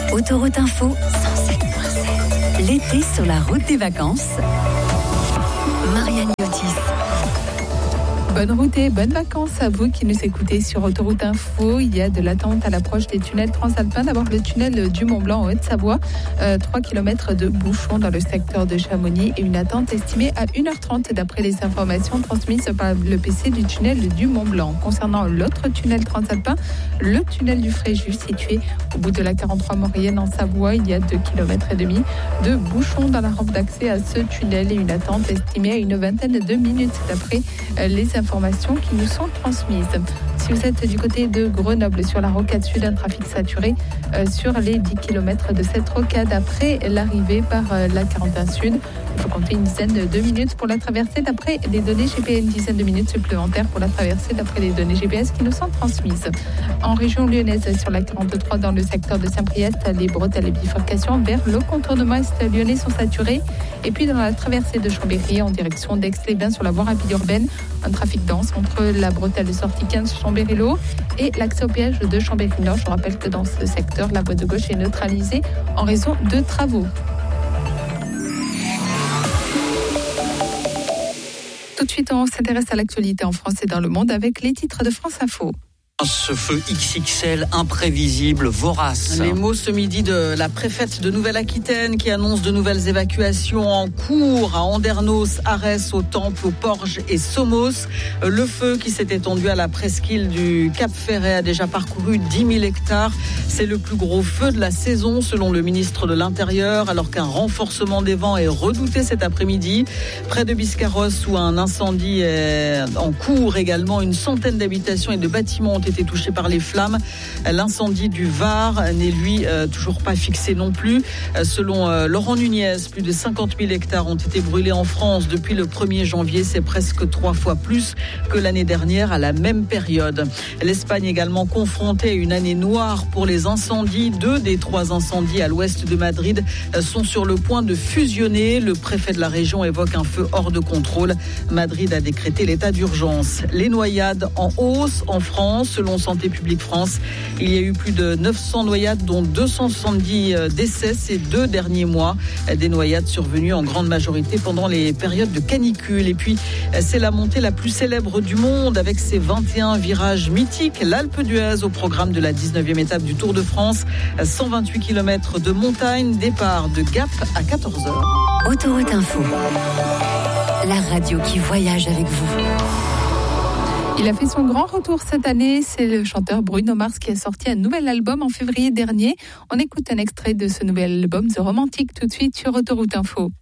Autoroute Info 107.7. L'été sur la route des vacances. Marianne Yotis. Bonne route et bonnes vacances à vous qui nous écoutez sur Autoroute Info. Il y a de l'attente à l'approche des tunnels transalpins. D'abord le tunnel du Mont-Blanc en Haute-Savoie. 3 km de bouchons dans le secteur de Chamonix et une attente estimée à 1h30 d'après les informations transmises par le PC du tunnel du Mont-Blanc. Concernant l'autre tunnel transalpin, le tunnel du Fréjus situé au bout de la 43 Maurienne en Savoie, il y a 2,5 km de bouchons dans la rampe d'accès à ce tunnel et une attente estimée à une vingtaine de minutes d'après les informations qui nous sont transmises. Si vous êtes du côté de Grenoble sur la rocade sud, un trafic saturé sur les 10 km de cette rocade après l'arrivée par la 41 sud. Il faut compter une dizaine de minutes pour la traversée d'après les données GPS, une dizaine de minutes supplémentaires pour la traversée d'après les données GPS qui nous sont transmises. En région lyonnaise, sur la 43 dans le secteur de Saint-Priest, les bretelles et bifurcations vers le contournement est lyonnais sont saturées. Et puis dans la traversée de Chambéry en direction d'Aix-les-Bains sur la voie rapide urbaine, un trafic dense entre la bretelle de sortie 15 Chambéry-Lot et l'accès au péage de Chambéry-Nord. Je rappelle que dans ce secteur, la voie de gauche est neutralisée en raison de travaux. Tout de suite, on s'intéresse à l'actualité en France et dans le monde avec les titres de France Info. Ce feu XXL imprévisible, vorace. Les mots ce midi de la préfète de Nouvelle-Aquitaine qui annonce de nouvelles évacuations en cours à Andernos, Arès, au Temple, au Porge et Somos. Le feu qui s'est étendu à la presqu'île du Cap-Ferret a déjà parcouru 10 000 hectares. C'est le plus gros feu de la saison selon le ministre de l'Intérieur, alors qu'un renforcement des vents est redouté cet après-midi. Près de Biscarrosse où un incendie est en cours également, une centaine d'habitations et de bâtiments ont été touchés par les flammes. L'incendie du Var n'est lui toujours pas fixé non plus. Selon Laurent Nunez, plus de 50 000 hectares ont été brûlés en France depuis le 1er janvier. C'est presque 3 fois plus que l'année dernière à la même période. L'Espagne également confrontée à une année noire pour les incendies. 2 des 3 incendies à l'ouest de Madrid sont sur le point de fusionner. Le préfet de la région évoque un feu hors de contrôle. Madrid a décrété l'état d'urgence. Les noyades en hausse en France. Selon Santé publique France, il y a eu plus de 900 noyades, dont 270 décès ces 2 derniers mois. Des noyades survenues en grande majorité pendant les périodes de canicule. Et puis, c'est la montée la plus célèbre du monde avec ses 21 virages mythiques. L'Alpe d'Huez au programme de la 19e étape du Tour de France. 128 km de montagne, départ de Gap à 14h. Autoroute Info, la radio qui voyage avec vous. Il a fait son grand retour cette année. C'est le chanteur Bruno Mars qui a sorti un nouvel album en février dernier. On écoute un extrait de ce nouvel album, The Romantic, tout de suite sur Autoroute Info.